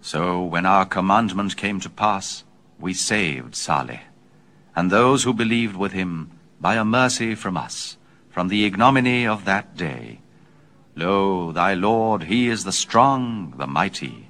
So when our commandment came to pass, we saved Saleh, and those who believed with him, by a mercy from us, from the ignominy of that day. Lo, thy Lord, he is the strong, the mighty.